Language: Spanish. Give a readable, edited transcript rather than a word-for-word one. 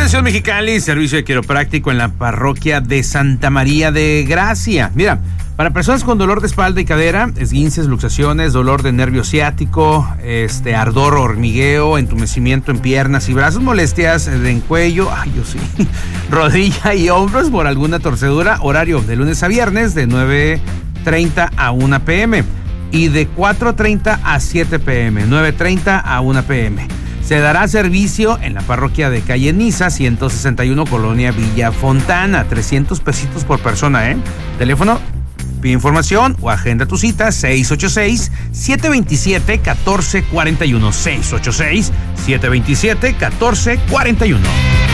Atención Mexicali, servicio de quiropráctico en la parroquia de Santa María de Gracia. Mira, para personas con dolor de espalda y cadera, esguinces, luxaciones, dolor de nervio ciático, ardor, hormigueo, entumecimiento en piernas y brazos, molestias en cuello, rodilla y hombros por alguna torcedura, horario de lunes a viernes de 9:30 a 1 p.m. y de 4:30 a 7 p.m., 9:30 a 1 p.m. Se dará servicio en la parroquia de Calle Niza, 161, Colonia Villa Fontana, 300 pesitos por persona, Teléfono, pide información o agenda tu cita, 686-727-1441, 686-727-1441.